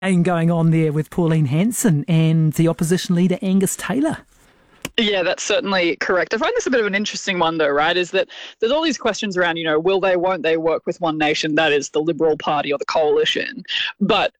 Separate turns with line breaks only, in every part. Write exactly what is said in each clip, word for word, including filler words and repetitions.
And going on there with Pauline Hanson and the opposition leader Angus Taylor.
Yeah, that's certainly correct. I find this a bit of an interesting one, though, right, is that there's all these questions around, you know, will they, won't they work with One Nation, that is the Liberal Party or the coalition. But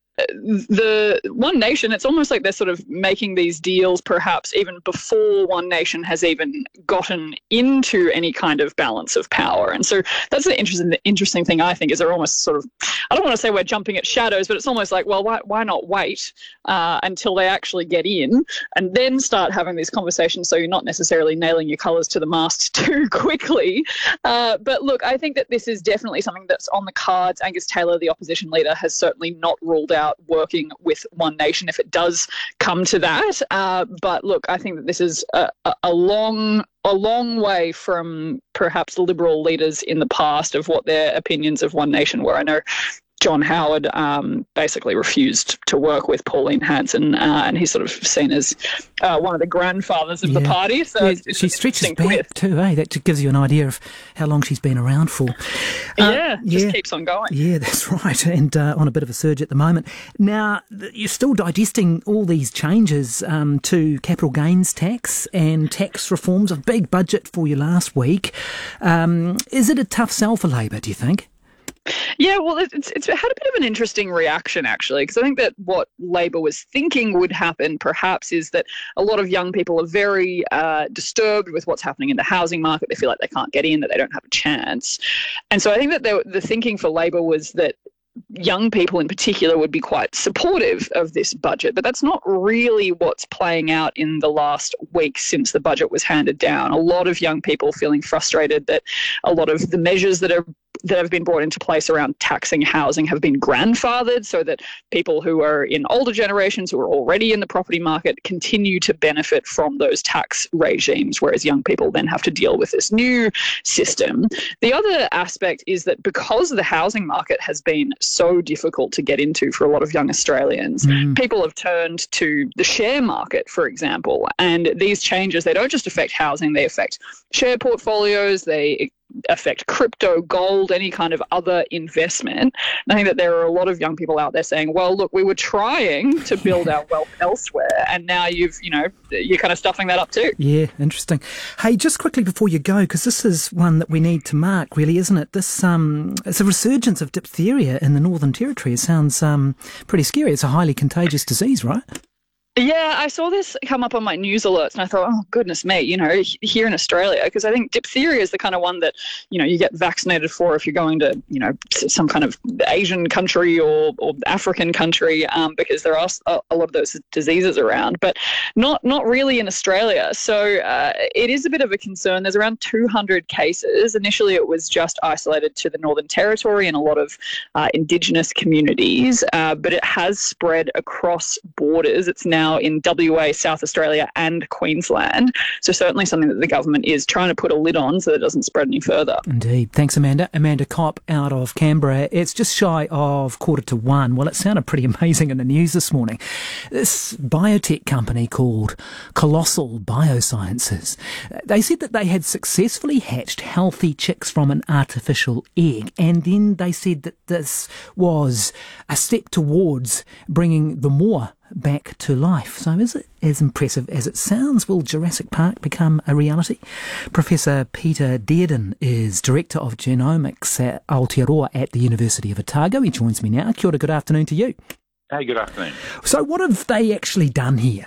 the One Nation, it's almost like they're sort of making these deals perhaps even before One Nation has even gotten into any kind of balance of power. And so that's the interesting, interesting thing, I think, is they're almost sort of, I don't want to say we're jumping at shadows, but it's almost like, well, why, why not wait uh, until they actually get in and then start having these conversations so you're not necessarily nailing your colours to the mast too quickly. Uh, but look, I think that this is definitely something that's on the cards. Angus Taylor, the opposition leader, has certainly not ruled out working with One Nation if it does come to that. Uh, but look, I think that this is a, a long, a long way from perhaps the Liberal leaders in the past of what their opinions of One Nation were. I know John Howard um, basically refused to work with Pauline Hanson, uh, and he's sort of seen as uh, one of the grandfathers of
yeah.
the party. So
yeah,
it's, it's
she stretches back
twist.
too, eh? That just gives you an idea of how long she's been around for.
Uh, yeah, just
yeah.
keeps on going.
Yeah, that's right, and uh, on a bit of a surge at the moment. Now, you're still digesting all these changes um, to capital gains tax and tax reforms, a big budget for you last week. Um, is it a tough sell for Labor, do you think?
Yeah, well, it's it's had a bit of an interesting reaction, actually, because I think that what Labor was thinking would happen, perhaps, is that a lot of young people are very uh, disturbed with what's happening in the housing market. They feel like they can't get in, that they don't have a chance. And so I think that the, the thinking for Labor was that young people in particular would be quite supportive of this budget, but that's not really what's playing out in the last week since the budget was handed down. A lot of young people feeling frustrated that a lot of the measures that are that have been brought into place around taxing housing have been grandfathered, so that people who are in older generations who are already in the property market continue to benefit from those tax regimes, whereas young people then have to deal with this new system. The other aspect is that because the housing market has been so difficult to get into for a lot of young Australians, mm. people have turned to the share market, for example, and these changes, they don't just affect housing, they affect share portfolios, they affect crypto, gold, any kind of other investment. And I think that there are a lot of young people out there saying, well, look, we were trying to build our wealth elsewhere, and now you've, you know, you're kind of stuffing that up too.
Yeah, interesting. Hey, just quickly before you go, because this is one that we need to mark, really, isn't it? This um, it's a resurgence of diphtheria in the Northern Territory. It sounds um, pretty scary. It's a highly contagious disease, right?
Yeah, I saw this come up on my news alerts and I thought, oh, goodness me, you know, here in Australia, because I think diphtheria is the kind of one that, you know, you get vaccinated for if you're going to, you know, some kind of Asian country or, or African country, um, because there are a, a lot of those diseases around, but not not really in Australia. So uh, it is a bit of a concern. There's around two hundred cases. Initially, it was just isolated to the Northern Territory and a lot of uh, Indigenous communities, uh, but it has spread across borders. It's now in W A, South Australia and Queensland. So certainly something that the government is trying to put a lid on so that it doesn't spread any further.
Indeed. Thanks, Amanda. Amanda Kopp out of Canberra. It's just shy of quarter to one. Well, it sounded pretty amazing in the news this morning. This biotech company called Colossal Biosciences, they said that they had successfully hatched healthy chicks from an artificial egg, and then they said that this was a step towards bringing the more back to life. So is it as impressive as it sounds? Will Jurassic Park become a reality? Professor Peter Dearden is Director of Genomics at Aotearoa at the University of Otago. He joins me now. Kia ora, good afternoon to you.
Hey, good afternoon.
So what have they actually done here?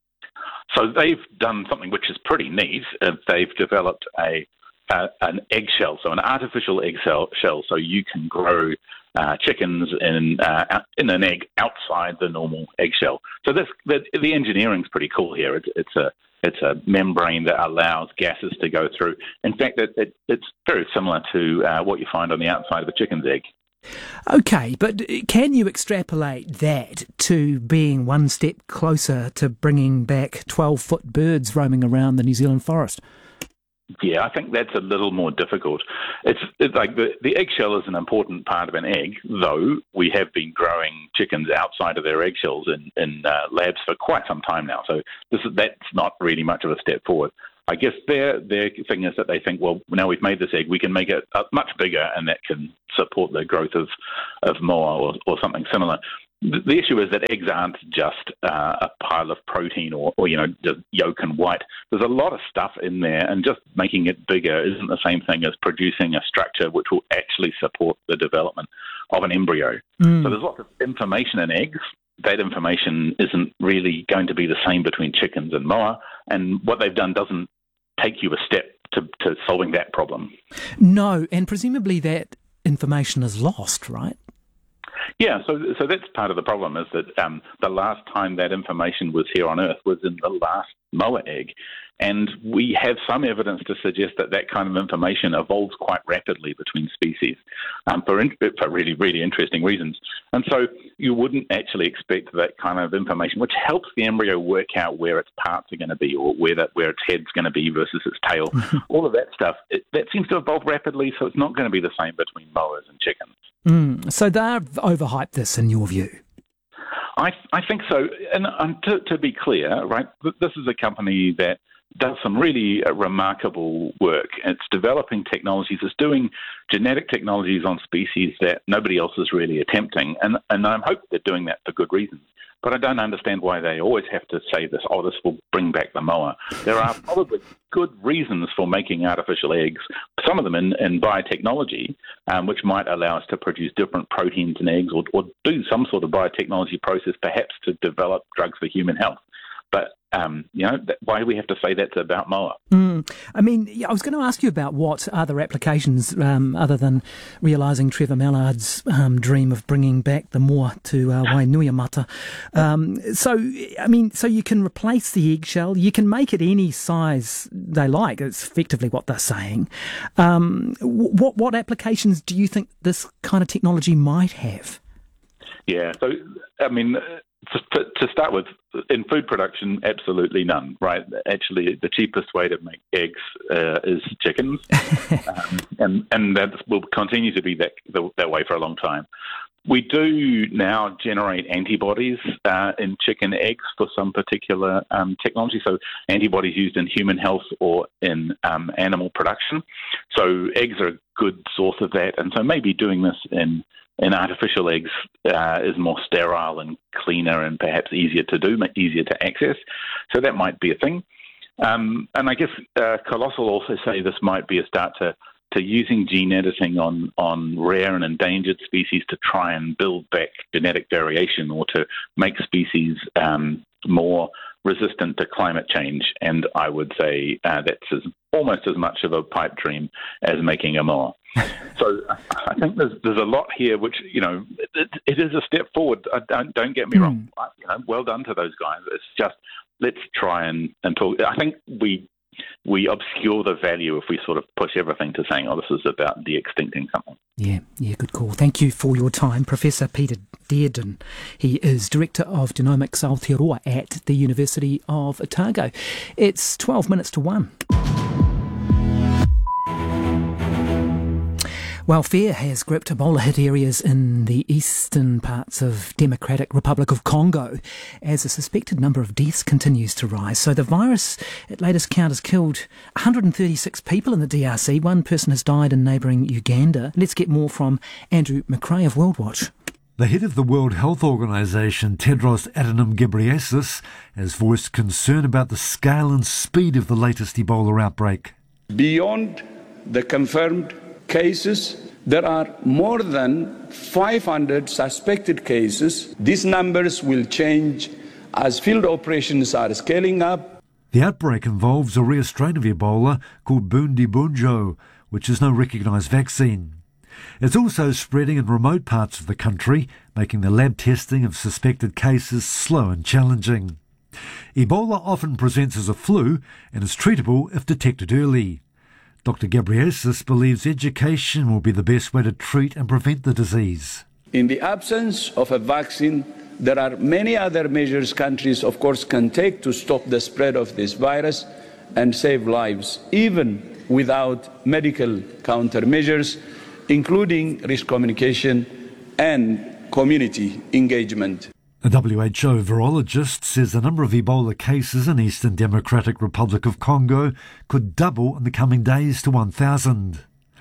So they've done something which is pretty neat. Uh, they've developed a uh, an eggshell, so an artificial eggshell, shell, so you can grow uh, chickens in uh, in an egg outside the normal eggshell. So this, the, the engineering's pretty cool here. It's, it's a it's a membrane that allows gases to go through. In fact, it, it, it's very similar to uh, what you find on the outside of a chicken's egg.
Okay, but can you extrapolate that to being one step closer to bringing back twelve-foot birds roaming around the New Zealand forest?
Yeah, I think that's a little more difficult. It's, it's like the, the eggshell is an important part of an egg, though we have been growing chickens outside of their eggshells in, in uh, labs for quite some time now. So this is, that's not really much of a step forward. I guess their their thing is that they think, well, now we've made this egg, we can make it uh, much bigger, and that can support the growth of, of more or, or something similar. the, the issue is that eggs aren't just uh, a pile of protein or, or, you know, just yolk and white. There's a lot of stuff in there, and just making it bigger isn't the same thing as producing a structure which will actually support the development of an embryo. Mm. So there's lots of information in eggs. That information isn't really going to be the same between chickens and moa, and what they've done doesn't take you a step to, to solving that problem.
No, and presumably that information is lost, right?
Yeah, so so that's part of the problem, is that um, the last time that information was here on Earth was in the last moa egg. And we have some evidence to suggest that that kind of information evolves quite rapidly between species um, for, in, for really, really interesting reasons. And so you wouldn't actually expect that kind of information, which helps the embryo work out where its parts are going to be, or where, that, where its head's going to be versus its tail. All of that stuff, it, that seems to evolve rapidly, so it's not going to be the same between moas and chickens.
Mm, so they've overhyped this, in your view?
I, I think so. And um, to, to be clear, right, this is a company that does some really uh, remarkable work. It's developing technologies. It's doing genetic technologies on species that nobody else is really attempting. And, and I hope they're doing that for good reasons. But I don't understand why they always have to say this, oh, this will bring back the moa. There are probably good reasons for making artificial eggs, some of them in, in biotechnology, um, which might allow us to produce different proteins in eggs, or, or do some sort of biotechnology process, perhaps to develop drugs for human health. But, um, you know, that, why do we have to say that's about moa?
Mm. I mean, I was going to ask you about what other applications, um, other than realising Trevor Mallard's um, dream of bringing back the moa to uh, Wainuiomata. Um, so, I mean, so you can replace the eggshell, you can make it any size they like. It's effectively what they're saying. Um, what, what applications do you think this kind of technology might have?
Yeah, so, I mean... To, to start with, in food production, absolutely none, right? Actually, the cheapest way to make eggs uh, is chickens, um, and, and that will continue to be that, that way for a long time. We do now generate antibodies uh, in chicken eggs for some particular um, technology, so antibodies used in human health or in um, animal production. So eggs are a good source of that, and so maybe doing this in in artificial eggs uh, is more sterile and cleaner and perhaps easier to do, easier to access. So that might be a thing. Um, and I guess uh, Colossal also say this might be a start to, to using gene editing on, on rare and endangered species to try and build back genetic variation, or to make species um, more resistant to climate change. And I would say uh, that's as, almost as much of a pipe dream as making a moa. So I think there's there's a lot here which, you know, it, it is a step forward. I don't, don't get me mm. wrong. You know, well done to those guys. It's just, let's try and, and talk. I think we we obscure the value if we sort of push everything to saying, oh, this is about de-extincting something.
Yeah, yeah, good call. Thank you for your time, Professor Peter Dearden. He is Director of Genomics Aotearoa at the University of Otago. It's twelve minutes to one. Well, fear has gripped Ebola-hit areas in the eastern parts of Democratic Republic of Congo as the suspected number of deaths continues to rise. So the virus, at latest count, has killed one hundred thirty-six people in the D R C. One person has died in neighbouring Uganda. Let's get more from Andrew McRae of World Watch.
The head of the World Health Organization, Tedros Adhanom Ghebreyesus, has voiced concern about the scale and speed of the latest Ebola outbreak.
Beyond the confirmed cases, there are more than five hundred suspected cases. These numbers will change as field operations are scaling up.
The outbreak involves a rare strain of Ebola called Bundibugyo, which has no recognised vaccine. It's also spreading in remote parts of the country, making the lab testing of suspected cases slow and challenging. Ebola often presents as a flu and is treatable if detected early. Doctor Ghebreyesus believes education will be the best way to treat and prevent the disease.
In the absence of a vaccine, there are many other measures countries, of course, can take to stop the spread of this virus and save lives, even without medical countermeasures, including risk communication and community engagement.
A W H O virologist says the number of Ebola cases in Eastern Democratic Republic of Congo could double in the coming days to one thousand.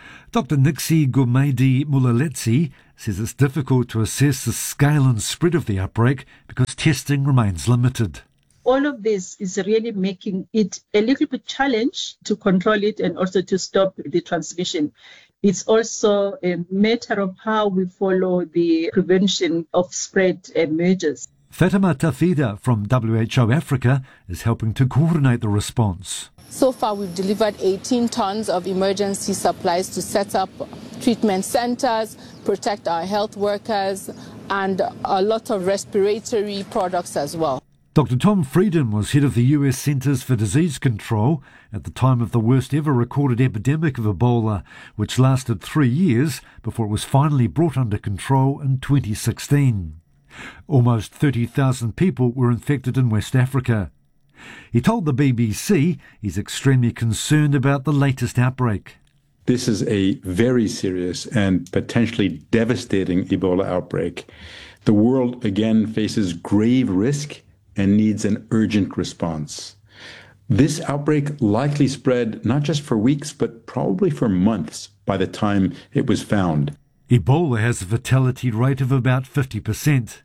Doctor Nixie Gumedi Mulaletsi says it's difficult to assess the scale and spread of the outbreak because testing remains limited.
All of this is really making it a little bit challenge to control it and also to stop the transmission. It's also a matter of how we follow the prevention of spread measures.
Fatima Tafida from W H O Africa is helping to coordinate the response.
So far, we've delivered eighteen tons of emergency supplies to set up treatment centers, protect our health workers, and a lot of respiratory products as well.
Doctor Tom Frieden was head of the U S Centers for Disease Control at the time of the worst ever recorded epidemic of Ebola, which lasted three years before it was finally brought under control in twenty sixteen. Almost thirty thousand people were infected in West Africa. He told the B B C he's extremely concerned about the latest outbreak.
This is a very serious and potentially devastating Ebola outbreak. The world again faces grave risk and needs an urgent response. This outbreak likely spread not just for weeks, but probably for months by the time it was found.
Ebola has a fatality rate of about fifty percent.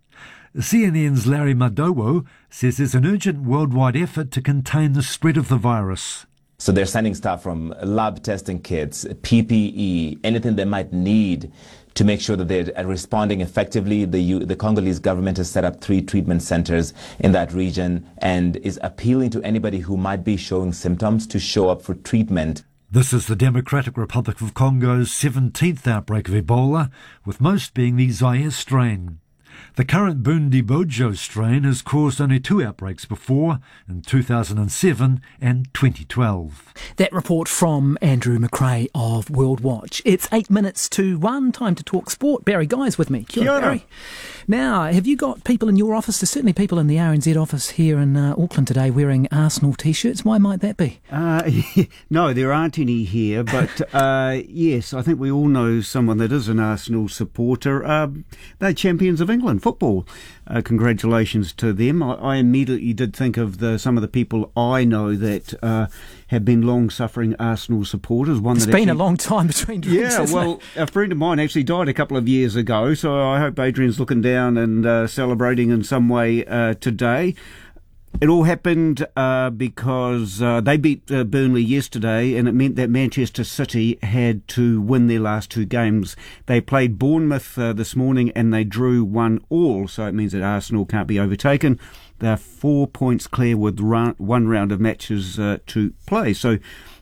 C N N's Larry Madowo says there's an urgent worldwide effort to contain the spread of the virus.
So they're sending stuff from lab testing kits, P P E, anything they might need to make sure that they're responding effectively. The, U- the Congolese government has set up three treatment centers in that region and is appealing to anybody who might be showing symptoms to show up for treatment.
This is the Democratic Republic of Congo's seventeenth outbreak of Ebola, with most being the Zaire strain. The current Bundibugyo strain has caused only two outbreaks before, in two thousand seven and twenty twelve.
That report from Andrew McRae of World Watch. It's eight minutes to one. Time to talk sport. Barry Guy's with me. Kia ora, Barry. Now, have you got people in your office? There's certainly people in the R N Z office here in uh, Auckland today wearing Arsenal T-shirts. Why might that be?
Uh, no, there aren't any here, but uh, yes, I think we all know someone that is an Arsenal supporter. Uh, they're champions of England football. Uh, congratulations to them. I, I immediately did think of the, some of the people I know that uh, have been long-suffering Arsenal supporters. One
it's
that
been
actually,
a long time between drinks.
Yeah, well, it? a friend of mine actually died a couple of years ago, so I hope Adrian's looking down and uh, celebrating in some way uh, today. It all happened uh, because uh, they beat uh, Burnley yesterday, and it meant that Manchester City had to win their last two games. They played Bournemouth uh, this morning, and they drew one all, so it means that Arsenal can't be overtaken. They're four points clear with round, one round of matches uh, to play. So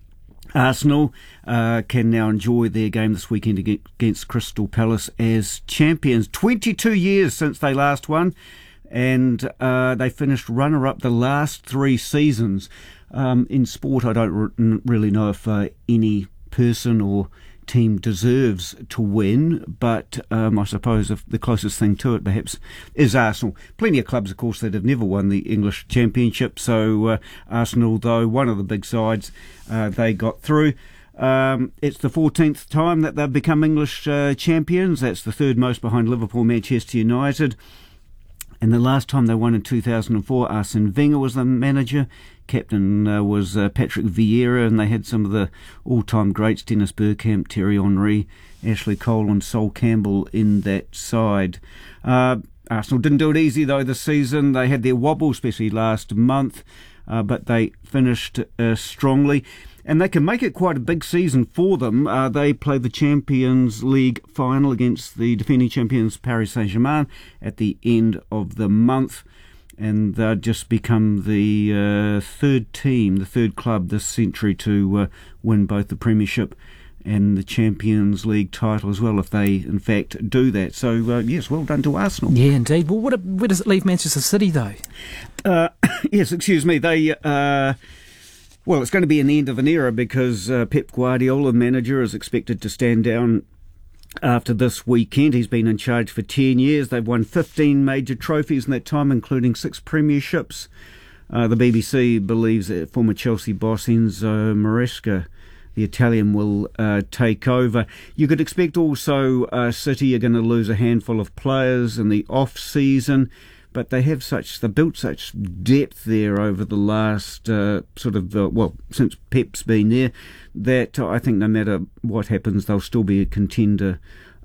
Arsenal uh, can now enjoy their game this weekend against Crystal Palace as champions. twenty-two years since they last won. And uh, they finished runner-up the last three seasons. Um, in sport, I don't re- really know if uh, any person or team deserves to win, but um, I suppose if the closest thing to it perhaps is Arsenal. Plenty of clubs, of course, that have never won the English Championship, so uh, Arsenal, though, one of the big sides, uh, they got through. Um, it's the fourteenth time that they've become English uh, champions. That's the third most behind Liverpool, Manchester United. And the last time they won in two thousand four, Arsene Wenger was the manager. Captain uh, was uh, Patrick Vieira, and they had some of the all-time greats, Dennis Bergkamp, Thierry Henry, Ashley Cole and Sol Campbell in that side. Uh, Arsenal didn't do it easy, though, this season. They had their wobble, especially last month, uh, but they finished uh, strongly. And they can make it quite a big season for them. Uh, they play the Champions League final against the defending champions Paris Saint-Germain at the end of the month. And they'll just become the uh, third team, the third club this century to uh, win both the Premiership and the Champions League title as well, if they in fact do that. So, uh, yes, well done to Arsenal.
Yeah, indeed. Well, what, where does it leave Manchester City, though?
Uh, yes, excuse me. They... Uh, Well, it's going to be an end of an era because uh, Pep Guardiola, manager, is expected to stand down after this weekend. He's been in charge for ten years. They've won fifteen major trophies in that time, including six premierships. Uh, the B B C believes that former Chelsea boss Enzo Maresca, the Italian, will uh, take over. You could expect also uh, City are going to lose a handful of players in the off-season. but they have such, they built such depth there over the last uh, sort of, uh, well, since Pep's been there, that I think no matter what happens, they'll still be a contender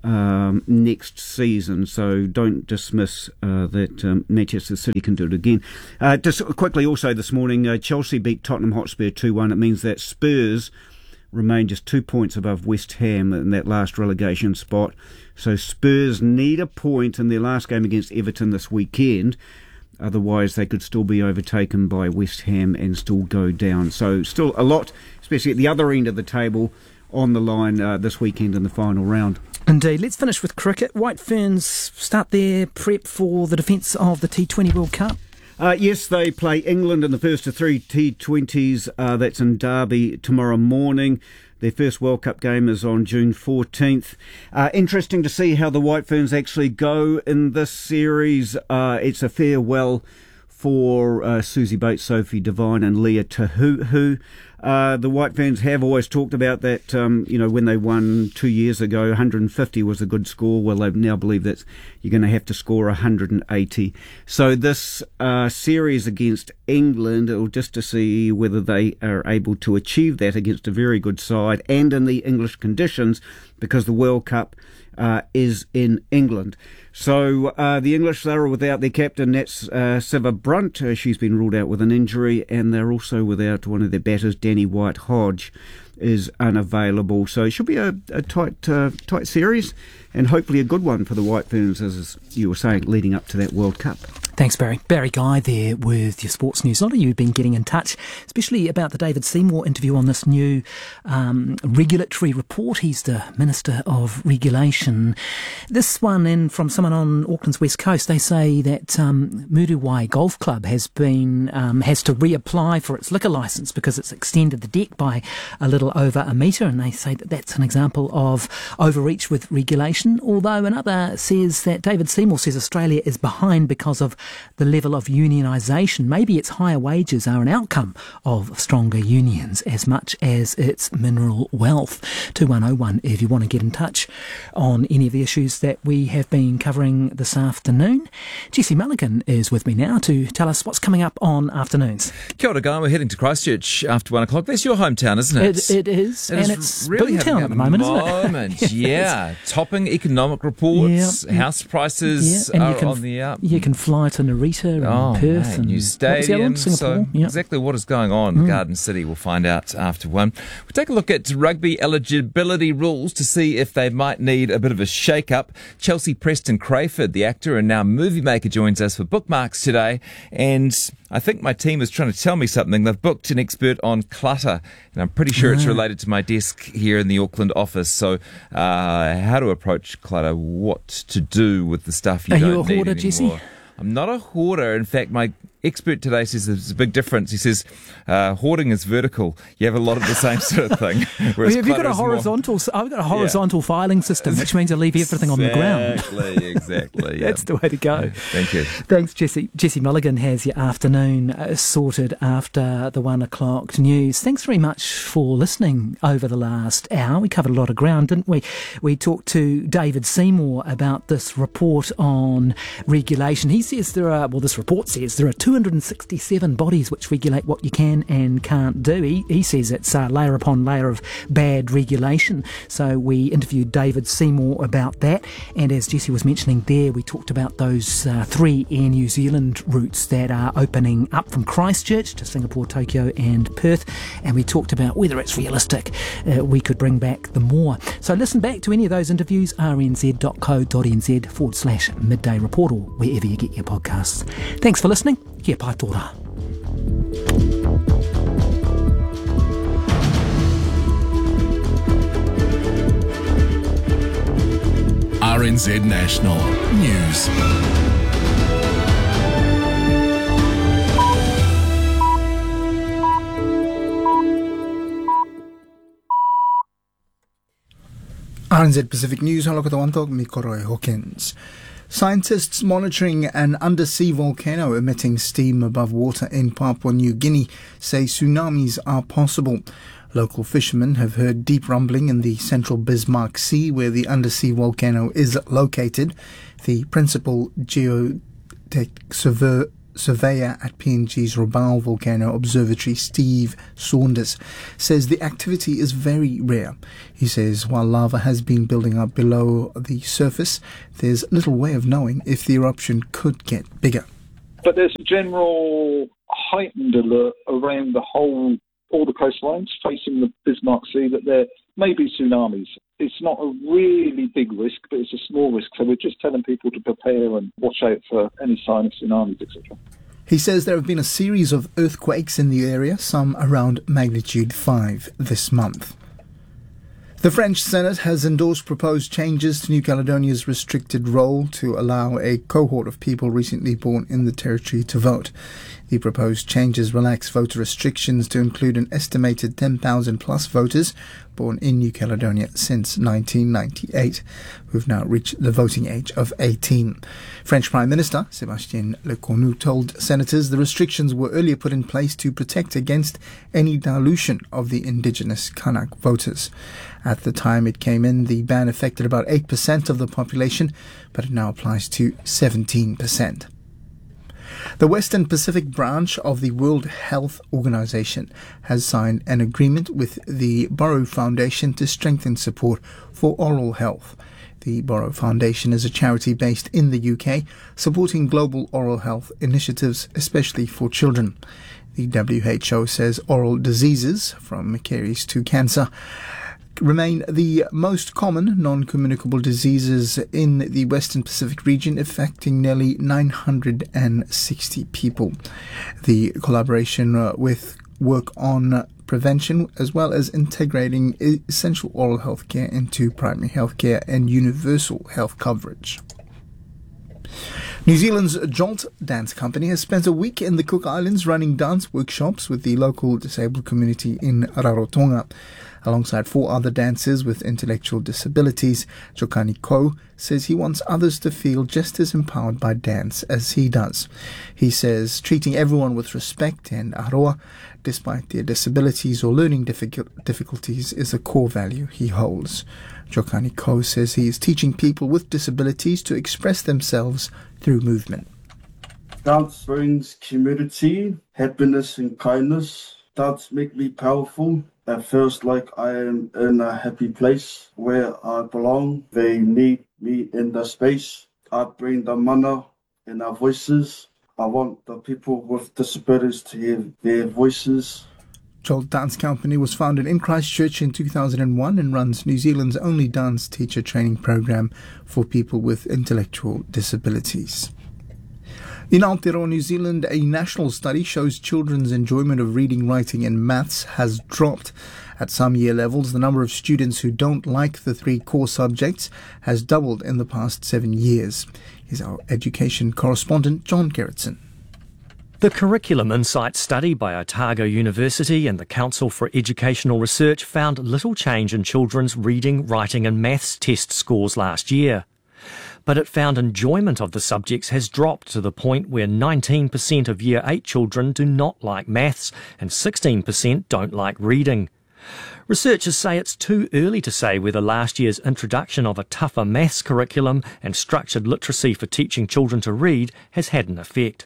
Um, next season, so don't dismiss uh, that um, Manchester City can do it again. Uh, just quickly also this morning, uh, Chelsea beat Tottenham Hotspur two one. It means that Spurs remain just two points above West Ham in that last relegation spot. So Spurs need a point in their last game against Everton this weekend. Otherwise, they could still be overtaken by West Ham and still go down. So still a lot, especially at the other end of the table, on the line uh, this weekend in the final round.
Indeed. Let's finish with cricket. White Ferns start their prep for the defence of the T twenty World Cup.
Uh, yes, they play England in the first of three T twenties. Uh, that's in Derby tomorrow morning. Their first World Cup game is on June fourteenth. Uh, interesting to see how the White Ferns actually go in this series. Uh, it's a farewell for uh, Susie Bates, Sophie Devine and Leah Tahuhu. Uh, the White Ferns have always talked about that, um, you know, when they won two years ago, one hundred fifty was a good score. Well, they now believe that you're going to have to score one hundred eighty. So this uh, series against England, it'll just to see whether they are able to achieve that against a very good side and in the English conditions, because the World Cup Uh, is in England. So uh, the English, they're without their captain, that's uh, Siva Brunt. Uh, she's been ruled out with an injury, and they're also without one of their batters, Danny White-Hodge, is unavailable. So it should be a, a tight uh, tight series, and hopefully a good one for the White Ferns, as you were saying, leading up to that World Cup.
Thanks, Barry. Barry Guy there with your sports news. A lot of you have been getting in touch, especially about the David Seymour interview on this new um, regulatory report. He's the Minister of Regulation. This one in from someone on Auckland's West Coast. They say that um, Muruwai Golf Club has been um, has to reapply for its liquor licence because it's extended the deck by a little over a metre, and they say that that's an example of overreach with regulation. Although another says that David Seymour says Australia is behind because of the level of unionisation. Maybe its higher wages are an outcome of stronger unions as much as its mineral wealth. two one oh one if you want to get in touch on any of the issues that we have been covering this afternoon. Jesse Mulligan is with me now to tell us what's coming up on afternoons.
Kia ora, guy. We're heading to Christchurch after one o'clock. That's your hometown, isn't it?
It, it is,
it
and
is
it's
really
Boomtown at the moment,
moment,
isn't it?
Yeah, topping economic reports,
yeah.
house prices
yeah.
are
you can,
on the up.
You can fly to Narita and
oh,
Perth
mate,
and
new stadium.
Singapore.
So
yep.
exactly what is going on in
mm.
Garden City, we'll find out after one. We'll take a look at rugby eligibility rules to see if they might need a bit of a shake-up. Chelsea Preston Crayford, the actor and now movie maker, joins us for Bookmarks today, and I think my team is trying to tell me something. They've booked an expert on clutter, and I'm pretty sure it's related to my desk here in the Auckland office. So uh, how to approach clutter, what to do with the stuff you
Are
don't
you a
need
hoarder,
anymore.
Jesse?
I'm not a hoarder. In fact, my expert today says there's a big difference. He says uh, hoarding is vertical. You have a lot of the same sort of thing.
Well, have you got a horizontal? More... I've got a horizontal yeah. filing system, which means I leave everything
exactly,
on the ground.
Exactly, exactly.
That's
yeah.
the way to go.
Yeah, thank you.
Thanks, Jesse. Jesse Mulligan has your afternoon uh, sorted after the one o'clock news. Thanks very much for listening over the last hour. We covered a lot of ground, didn't we? We talked to David Seymour about this report on regulation. He says there are, well, this report says there are two hundred sixty-seven bodies which regulate what you can and can't do. He, he says it's uh, layer upon layer of bad regulation. So we interviewed David Seymour about that. And as Jesse was mentioning there, we talked about those uh, three Air New Zealand routes that are opening up from Christchurch to Singapore, Tokyo and Perth. And we talked about whether it's realistic uh, we could bring back the more. So listen back to any of those interviews, rnz.co.nz forward slash midday report, or wherever you get your podcasts. Thanks for listening. Kia pai tōra.
R N Z National News.
R N Z Pacific News, haloko tawantok, mi Koroi Hawkins. Scientists monitoring an undersea volcano emitting steam above water in Papua New Guinea say tsunamis are possible. Local fishermen have heard deep rumbling in the central Bismarck Sea where the undersea volcano is located. The principal geo Tech Surveyor Surveyor at P N G's Rabaul Volcano Observatory, Steve Saunders, says the activity is very rare. He says while lava has been building up below the surface, there's little way of knowing if the eruption could get bigger.
But there's a general heightened alert around the whole, all the coastlines facing the Bismarck Sea that there may be tsunamis. It's not a really big risk, but it's a small risk. So we're just telling people to prepare and watch out for any sign of tsunamis, et cetera.
He says there have been a series of earthquakes in the area, some around magnitude five this month. The French Senate has endorsed proposed changes to New Caledonia's restricted role to allow a cohort of people recently born in the territory to vote. The proposed changes relax voter restrictions to include an estimated ten thousand plus voters born in New Caledonia since nineteen ninety-eight, who've now reached the voting age of eighteen. French Prime Minister Sébastien Lecornu told senators the restrictions were earlier put in place to protect against any dilution of the indigenous Kanak voters. At the time it came in, the ban affected about eight percent of the population, but it now applies to seventeen percent. The Western Pacific branch of the World Health Organization has signed an agreement with the Burrow Foundation to strengthen support for oral health. The Burrow Foundation is a charity based in the U K, supporting global oral health initiatives, especially for children. The W H O says oral diseases, from caries to cancer, remain the most common non-communicable diseases in the Western Pacific region, affecting nearly nine hundred sixty people. The collaboration uh, with work on prevention, as well as integrating essential oral health care into primary health care and universal health coverage. New Zealand's Jolt Dance Company has spent a week in the Cook Islands running dance workshops with the local disabled community in Rarotonga. Alongside four other dancers with intellectual disabilities, Jokani Ko says he wants others to feel just as empowered by dance as he does. He says treating everyone with respect and aroa, despite their disabilities or learning difficulties, is a core value he holds. Jokani Ko says he is teaching people with disabilities to express themselves through movement.
Dance brings community, happiness and kindness. Dance makes me powerful. It feels like I am in a happy place where I belong. They need me in the space. I bring the mana in our voices. I want the people with disabilities to hear their voices.
Jolt Dance Company was founded in Christchurch in two thousand one and runs New Zealand's only dance teacher training program for people with intellectual disabilities. In Aotearoa, New Zealand, a national study shows children's enjoyment of reading, writing and maths has dropped. At some year levels, the number of students who don't like the three core subjects has doubled in the past seven years. Here's our education correspondent, John Gerritsen.
The Curriculum Insights study by Otago University and the Council for Educational Research found little change in children's reading, writing and maths test scores last year. But it found enjoyment of the subjects has dropped to the point where nineteen percent of Year eight children do not like maths and sixteen percent don't like reading. Researchers say it's too early to say whether last year's introduction of a tougher maths curriculum and structured literacy for teaching children to read has had an effect.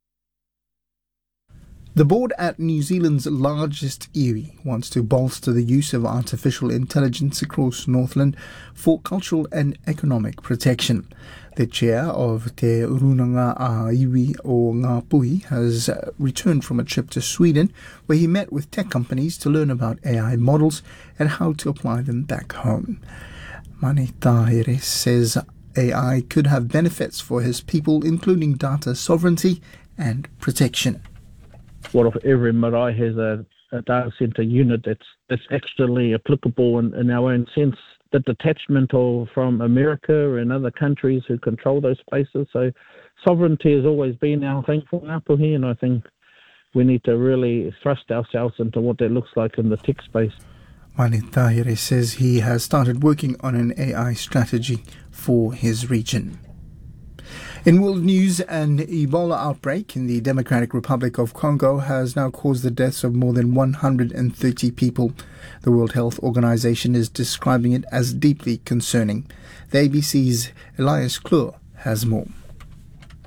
The board at New Zealand's largest iwi wants to bolster the use of artificial intelligence across Northland for cultural and economic protection. The chair of Te Urunga a Iwi o Ngā Puhi has returned from a trip to Sweden, where he met with tech companies to learn about A I models and how to apply them back home. Mane Tahere says A I could have benefits for his people, including data sovereignty and protection.
What if every marae has a, a data centre unit that's that's actually applicable in, in our own sense? The detachment of from America and other countries who control those places. So sovereignty has always been our thing for Ngāpuhi, and I think we need to really thrust ourselves into what that looks like in the tech space.
Mane Tahere says he has started working on an A I strategy for his region. In world news, an Ebola outbreak in the Democratic Republic of Congo has now caused the deaths of more than one hundred thirty people. The World Health Organization is describing it as deeply concerning. The A B C's Elias Klur has more.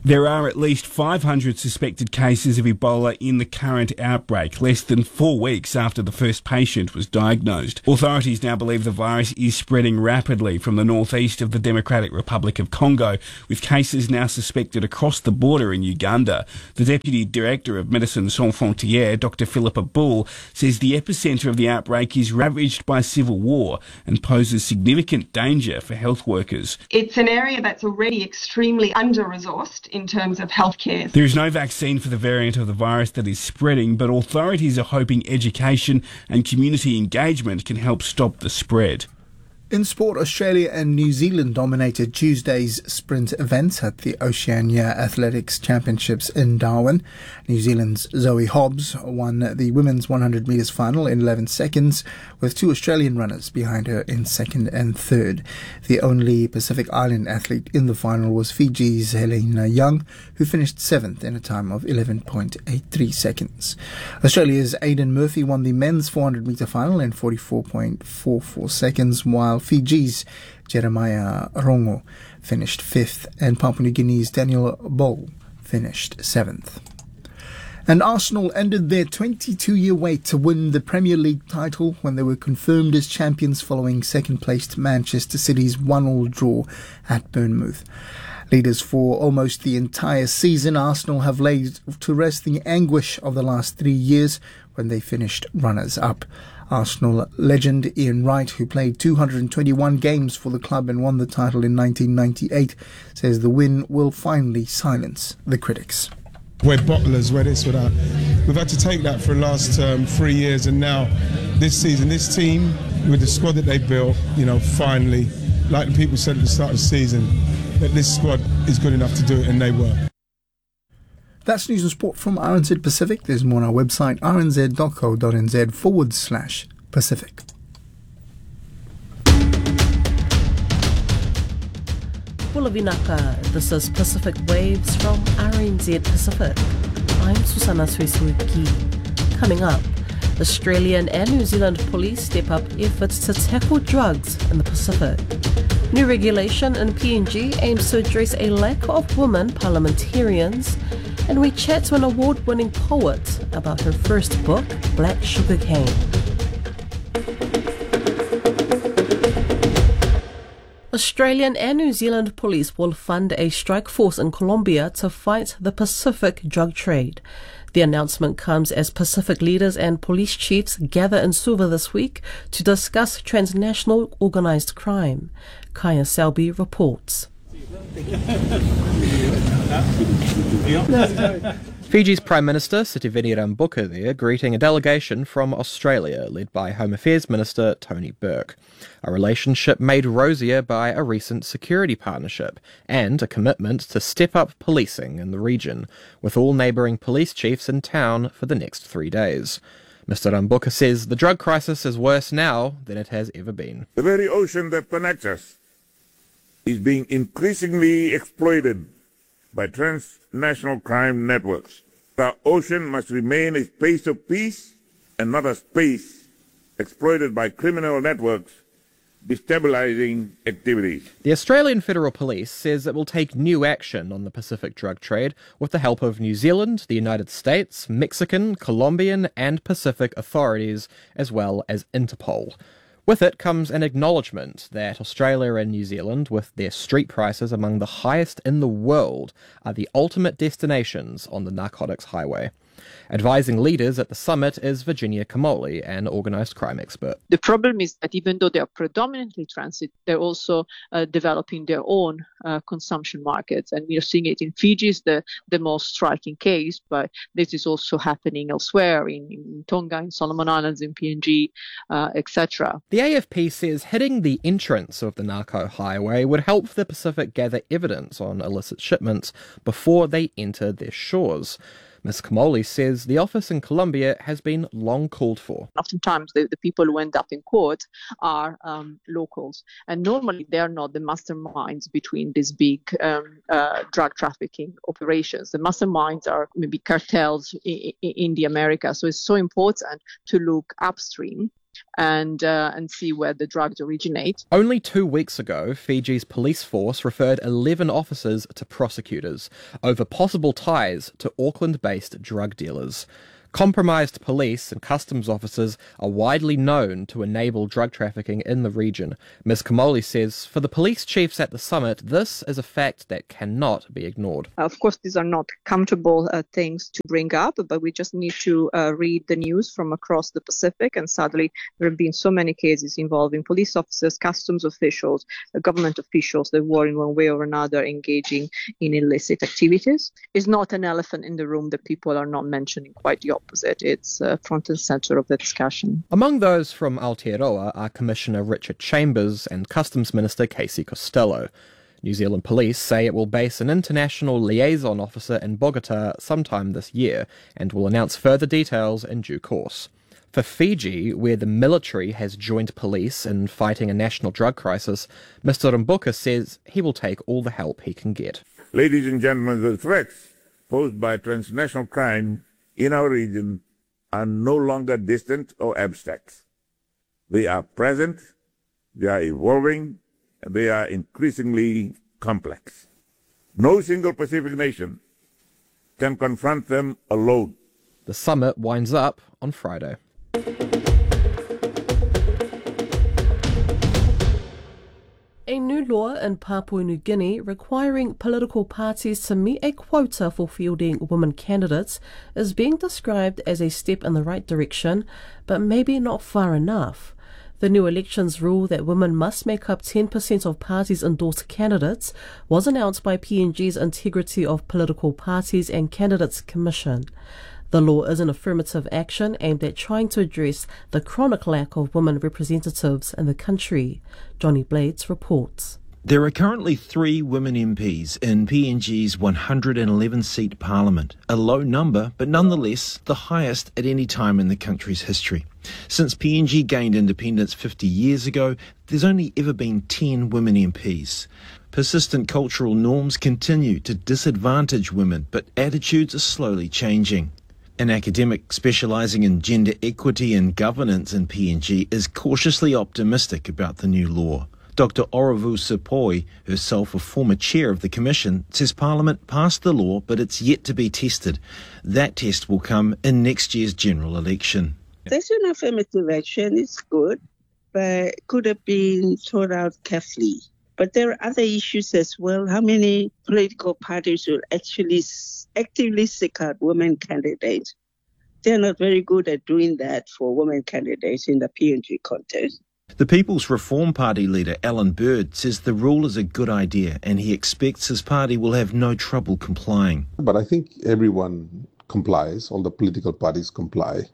There are at least five hundred suspected cases of Ebola in the current outbreak, less than four weeks after the first patient was diagnosed. Authorities now believe the virus is spreading rapidly from the northeast of the Democratic Republic of Congo, with cases now suspected across the border in Uganda. The Deputy Director of Médecins Sans Frontières, Doctor Philippa Bull, says the epicentre of the outbreak is ravaged by civil war and poses significant danger for health workers.
It's an area that's already extremely under-resourced in terms of healthcare.
There is no vaccine for the variant of the virus that is spreading, but authorities are hoping education and community engagement can help stop the spread.
In sport, Australia and New Zealand dominated Tuesday's sprint events at the Oceania Athletics Championships in Darwin. New Zealand's Zoe Hobbs won the women's one hundred metres final in eleven seconds, with two Australian runners behind her in second and third. The only Pacific Island athlete in the final was Fiji's Helena Young, who finished seventh in a time of eleven point eight three seconds. Australia's Aidan Murphy won the men's four hundred metre final in forty-four point four four seconds, while Fiji's Jeremiah Rongo finished fifth and Papua New Guinea's Daniel Bowl finished seventh. And Arsenal ended their twenty-two-year wait to win the Premier League title when they were confirmed as champions following second-placed Manchester City's one-all draw at Bournemouth. Leaders for almost the entire season, Arsenal have laid to rest the anguish of the last three years when they finished runners-up. Arsenal legend Ian Wright, who played two hundred twenty-one games for the club and won the title in nineteen ninety-eight, says the win will finally silence the critics.
We're bottlers, we're this, we're that. We've had to take that for the last um, three years, and now this season, this team, with the squad that they built, you know, finally, like the people said at the start of the season, that this squad is good enough to do it, and they were.
That's news and sport from R N Z Pacific. There's more on our website, r n z dot co dot n z forward slash Pacific.
Bula vinaka, this is Pacific Waves from R N Z Pacific. I'm Susana Suisuki. Coming up, Australian and New Zealand police step up efforts to tackle drugs in the Pacific. New regulation in P N G aims to address a lack of women parliamentarians. And we chat to an award-winning poet about her first book, Black Sugar Cane. Australian and New Zealand police will fund a strike force in Colombia to fight the Pacific drug trade. The announcement comes as Pacific leaders and police chiefs gather in Suva this week to discuss transnational organised crime. Kaya Selby reports.
Fiji's Prime Minister Sitiveni Rabuka there greeting a delegation from Australia led by Home Affairs Minister Tony Burke. A relationship made rosier by a recent security partnership and a commitment to step up policing in the region, with all neighbouring police chiefs in town for the next three days. Mister Rabuka says the drug crisis is worse now than it has ever been.
The very ocean that connects us is being increasingly exploited by transnational crime networks. Our ocean must remain a space of peace and not a space exploited by criminal networks destabilizing activities.
The Australian Federal Police says it will take new action on the Pacific drug trade with the help of New Zealand, the United States, Mexican, Colombian and Pacific authorities, as well as Interpol. With it comes an acknowledgement that Australia and New Zealand, with their street prices among the highest in the world, are the ultimate destinations on the narcotics highway. Advising leaders at the summit is Virginia Kamoli, an organised crime expert.
The problem is that even though they are predominantly transit, they're also uh, developing their own uh, consumption markets. And we are seeing it in Fiji, is the, the most striking case, but this is also happening elsewhere in, in Tonga, in Solomon Islands, in P N G, uh, et cetera.
The A F P says hitting the entrance of the narco highway would help the Pacific gather evidence on illicit shipments before they enter their shores. Miz Kamoli says the office in Colombia has been long called for.
Oftentimes the, the people who end up in court are um, locals, and normally they are not the masterminds between these big um, uh, drug trafficking operations. The masterminds are maybe cartels in, in the Americas, so it's so important to look upstream and uh, and see where the drugs originate.
Only two weeks ago, Fiji's police force referred eleven officers to prosecutors over possible ties to Auckland-based drug dealers. Compromised police and customs officers are widely known to enable drug trafficking in the region. Miz Kamoli says, for the police chiefs at the summit, this is a fact that cannot be ignored.
Of course, these are not comfortable uh, things to bring up, but we just need to uh, read the news from across the Pacific. And sadly, there have been so many cases involving police officers, customs officials, uh, government officials that were in one way or another engaging in illicit activities. It's not an elephant in the room that people are not mentioning, quite the opposite. It's uh, front and center of the discussion. Among those from Aotearoa are Commissioner Richard Chambers and Customs Minister Casey Costello. New Zealand Police say it will base an international liaison officer in Bogota sometime this year and will announce further details in due course. For Fiji, where the military has joined police in fighting a national drug crisis, Mister Rumbuka says he will take all the help he can get.
Ladies and gentlemen, the threats posed by transnational crime in our region are no longer distant or abstract. They are present, they are evolving, and they are increasingly complex. No single Pacific nation can confront them alone.
The summit winds up on Friday.
A new law in Papua New Guinea requiring political parties to meet a quota for fielding women candidates is being described as a step in the right direction, but maybe not far enough. The new elections rule that women must make up ten percent of parties' endorsed candidates was announced by P N G's Integrity of Political Parties and Candidates Commission. The law is an affirmative action aimed at trying to address the chronic lack of women representatives in the country. Johnny Blades reports.
There are currently three women M Ps in P N G's one hundred eleven seat parliament, a low number, but nonetheless the highest at any time in the country's history. Since P N G gained independence fifty years ago, there's only ever been ten women M Ps. Persistent cultural norms continue to disadvantage women, but attitudes are slowly changing. An academic specialising in gender equity and governance in P N G is cautiously optimistic about the new law. Doctor Orovu Sepoi, herself a former chair of the Commission, says Parliament passed the law, but it's yet to be tested. That test will come in next year's general election.
There's an affirmative action, it's good, but could have been thought out carefully. But there are other issues as well. How many political parties will actually actively seek out women candidates? They're not very good at doing that for women candidates in the P N G contest.
The People's Reform Party leader, Alan Bird, says the rule is a good idea and he expects his party will have no trouble complying.
But I think everyone complies, all the political parties comply.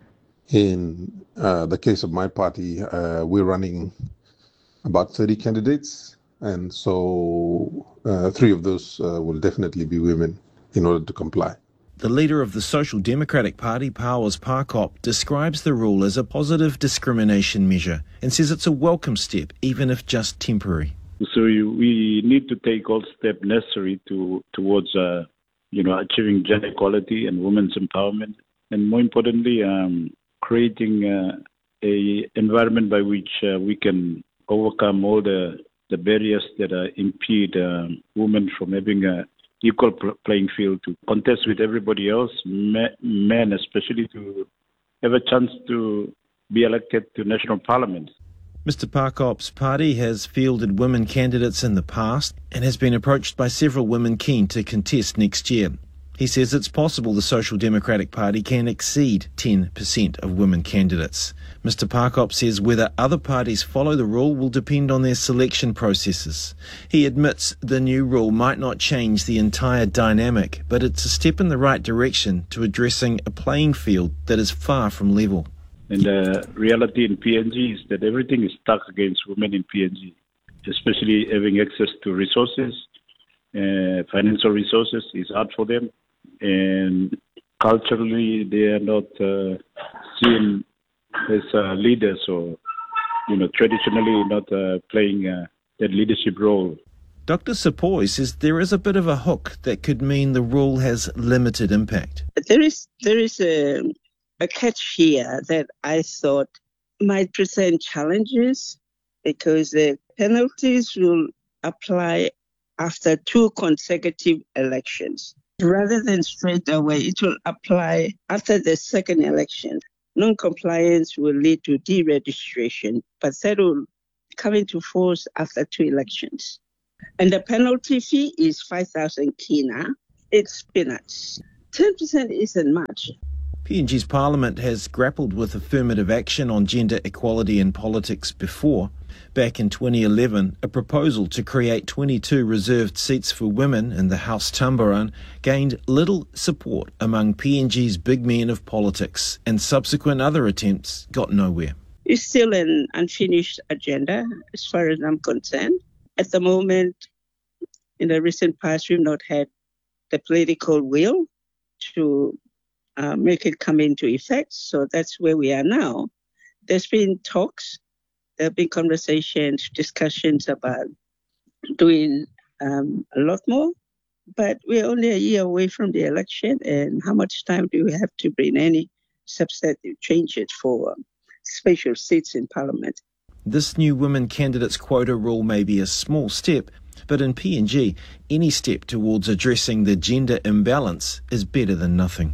In uh, the case of my party, uh, we're running about thirty candidates. And so uh, three of those uh, will definitely be women in order to comply.
The leader of the Social Democratic Party, Powers Parkop, describes the rule as a positive discrimination measure and says it's a welcome step, even if just temporary.
So you, we need to take all steps necessary to towards uh, you know, achieving gender equality and women's empowerment, and more importantly, um, creating uh, a environment by which uh, we can overcome all the the barriers that uh, impede uh, women from having a equal playing field to contest with everybody else, men especially, to have a chance to be elected to national parliament.
Mister Parkop's party has fielded women candidates in the past and has been approached by several women keen to contest next year. He says it's possible the Social Democratic Party can exceed ten percent of women candidates. Mister Parkop says whether other parties follow the rule will depend on their selection processes. He admits the new rule might not change the entire dynamic, but it's a step in the right direction to addressing a playing field that is far from level.
And the reality in P N G is that everything is stuck against women in P N G, especially having access to resources, uh, financial resources is hard for them. And culturally, they are not uh, seen as uh, leaders, or, you know, traditionally not uh, playing uh, that leadership role.
Doctor Sepoi says there is a bit of a hook that could mean the rule has limited impact.
There is there is a, a catch here that I thought might present challenges because the penalties will apply after two consecutive elections. Rather than straight away, it will apply after the second election. Non-compliance will lead to deregistration, but that will come into force after two elections. And the penalty fee is five thousand kina. It's peanuts. ten percent isn't much.
P N G's Parliament has grappled with affirmative action on gender equality in politics before. Back in twenty eleven, a proposal to create twenty-two reserved seats for women in the House Tambaran gained little support among P N G's big men of politics, and subsequent other attempts got nowhere.
It's still an unfinished agenda as far as I'm concerned. At the moment, in the recent past, we've not had the political will to uh, make it come into effect. So that's where we are now. There's been talks. There have been conversations, discussions about doing um, a lot more, but we're only a year away from the election, and how much time do we have to bring any substantive changes for um, special seats in Parliament?
This new women candidates quota rule may be a small step, but in P N G, any step towards addressing the gender imbalance is better than nothing.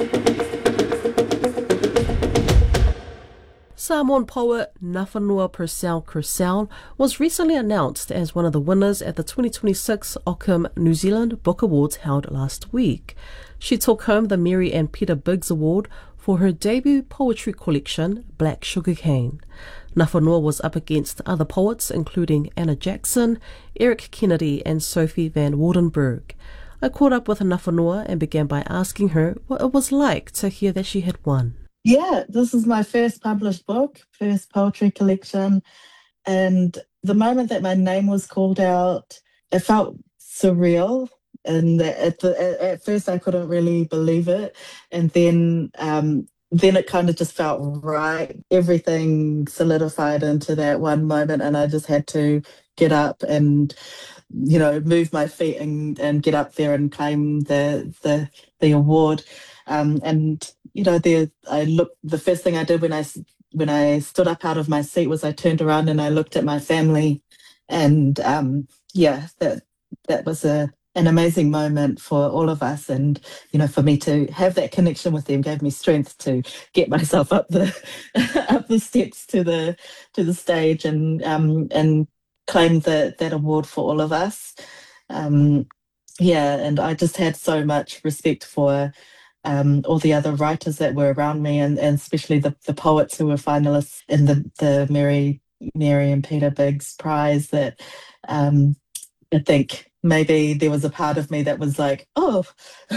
Samoan poet Nafanua Purcell Crucell was recently announced as one of the winners at the twenty twenty-six Ockham New Zealand Book Awards held last week. She took home the Mary and Peter Biggs Award for her debut poetry collection, Black Sugarcane. Nafanua was up against other poets including Anna Jackson, Eric Kennedy and Sophie van Wardenberg. I caught up with Nafanua and began by asking her what it was like to hear that she had won.
Yeah, this is my first published book, first poetry collection, and the moment that my name was called out, it felt surreal. And at the at first I couldn't really believe it, and then um, then it kind of just felt right. Everything solidified into that one moment, and I just had to get up and, you know, move my feet and, and get up there and claim the the the award. Um, and you know, there I looked. The first thing I did when I when I stood up out of my seat was I turned around and I looked at my family, and um, yeah, that that was a an amazing moment for all of us, and you know, for me to have that connection with them gave me strength to get myself up the up the steps to the to the stage and um, and claim the, that award for all of us. Um, yeah, and I just had so much respect for Um, all the other writers that were around me, and, and especially the, the poets who were finalists in the, the Mary Mary and Peter Biggs Prize, that um, I think maybe there was a part of me that was like, oh,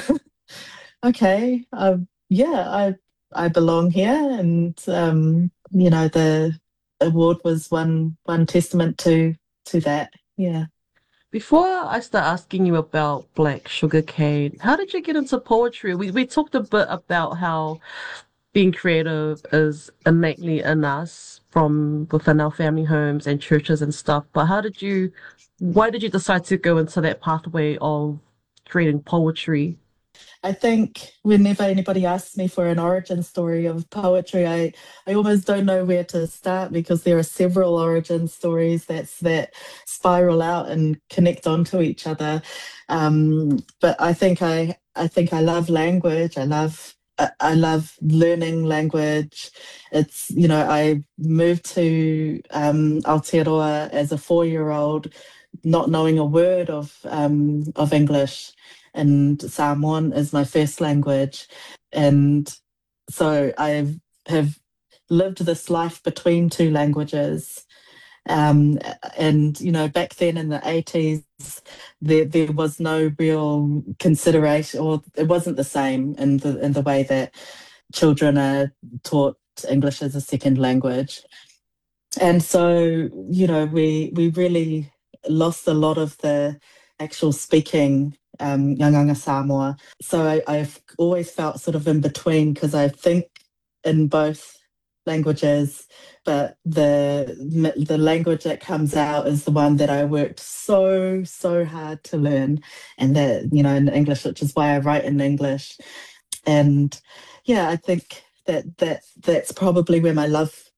okay, uh, yeah, I I belong here, and um, you know, the award was one one testament to to that. Yeah.
Before I start asking you about Black Sugarcane, how did you get into poetry? We we talked a bit about how being creative is innately in us from within our family homes and churches and stuff, but how did you, why did you decide to go into that pathway of creating poetry?
I think whenever anybody asks me for an origin story of poetry, I, I almost don't know where to start, because there are several origin stories that's that spiral out and connect onto each other. Um, but I think I I think I love language. I love I, I love learning language. It's, you know, I moved to um, Aotearoa as a four-year-old, not knowing a word of um, of English. And Samoan is my first language. And so I have lived this life between two languages. Um, and, you know, back then in the eighties, there, there was no real consideration, or it wasn't the same in the, in the way that children are taught English as a second language. And so, you know, we, we really lost a lot of the actual speaking Um, Yanganga Samoa. So I, I've always felt sort of in between, because I think in both languages, but the the language that comes out is the one that I worked so, so hard to learn, and that, you know, in English, which is why I write in English. And yeah, I think that, that that's probably where my love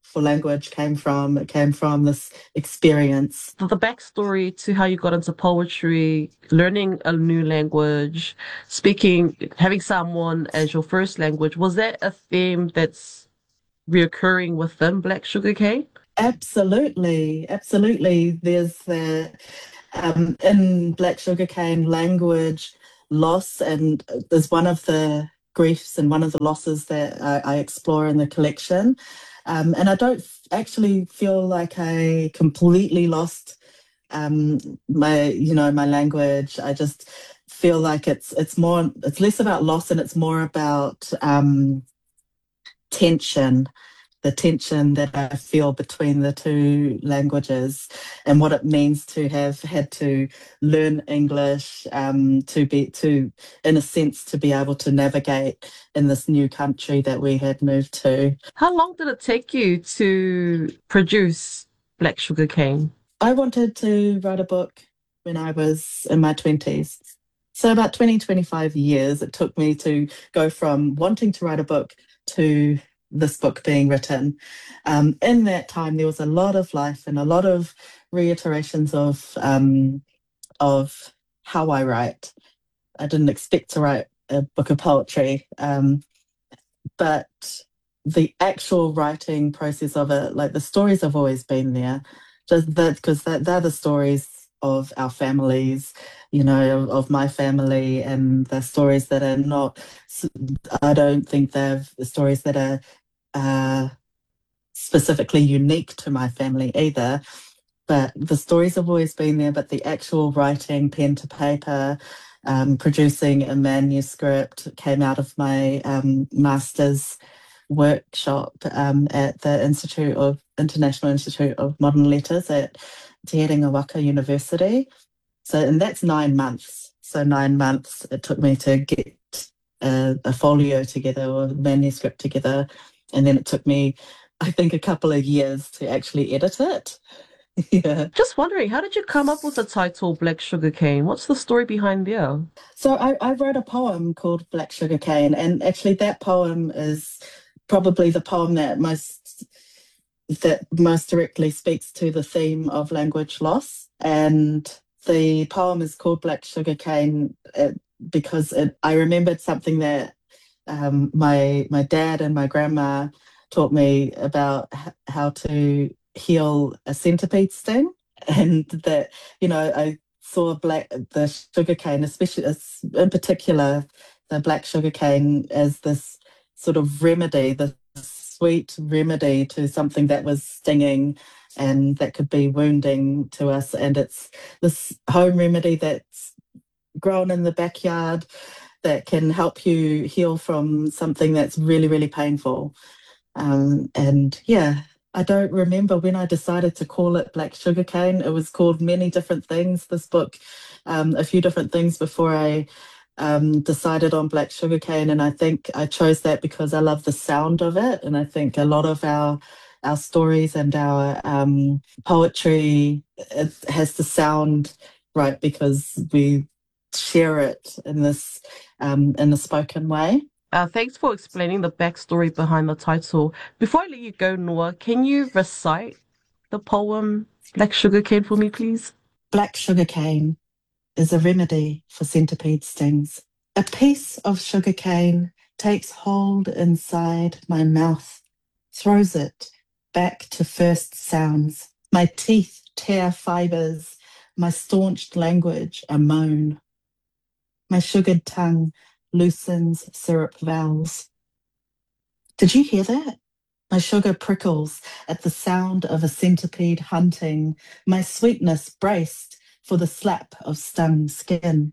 for language came from. It came from this experience.
The backstory to how you got into poetry, learning a new language, speaking, having Samoan as your first language, was that a theme that's reoccurring within Black Sugarcane?
Absolutely, absolutely. There's the, um, in Black Sugarcane, language loss, and there's one of the griefs and one of the losses that I, I explore in the collection. Um, and I don't f- actually feel like I completely lost um, my, you know, my language. I just feel like it's it's more, it's less about loss and it's more about um, tension. The tension that I feel between the two languages and what it means to have had to learn English, um, to be, to, in a sense, to be able to navigate in this new country that we had moved to.
How long did it take you to produce Black Sugarcane?
I wanted to write a book when I was in my twenties. So about twenty, twenty-five years it took me to go from wanting to write a book to this book being written. Um, in that time, there was a lot of life and a lot of reiterations of um, of how I write. I didn't expect to write a book of poetry, um, but the actual writing process of it, like the stories have always been there, just that because that they're the stories of our families, you know, of, of my family, and the stories that are not. I don't think they're stories that are uh, specifically unique to my family either, but the stories have always been there, but the actual writing, pen to paper, um, producing a manuscript came out of my um, master's workshop um, at the Institute of International Institute of Modern Letters at Te Herenga Waka University. So, and that's nine months. So nine months it took me to get a, a folio together or a manuscript together. And then it took me, I think, a couple of years to actually edit it. Yeah.
Just wondering, how did you come up with the title Black Sugarcane? What's the story behind there?
So I, I wrote a poem called Black Sugarcane, and actually that poem is probably the poem that most that most directly speaks to the theme of language loss. And the poem is called Black Sugarcane uh, because it, I remembered something that Um, my my dad and my grandma taught me about h- how to heal a centipede sting, and that, you know, I saw black the sugarcane, especially as- in particular the black sugarcane, as this sort of remedy, the sweet remedy to something that was stinging and that could be wounding to us. And it's this home remedy that's grown in the backyard that can help you heal from something that's really, really painful. Um, and yeah, I don't remember when I decided to call it Black Sugarcane. It was called many different things, this book, um, a few different things before I um, decided on Black Sugarcane. And I think I chose that because I love the sound of it. And I think a lot of our our stories and our um, poetry, it has to sound right because we share it in this um, in a spoken way.
Uh, thanks for explaining the backstory behind the title. Before I let you go, Noah, can you recite the poem Black Sugarcane for me, please?
Black sugarcane is a remedy for centipede stings. A piece of sugarcane takes hold inside my mouth, throws it back to first sounds. My teeth tear fibers, my staunched language a moan. My sugared tongue loosens syrup vowels. Did you hear that? My sugar prickles at the sound of a centipede hunting, my sweetness braced for the slap of stung skin.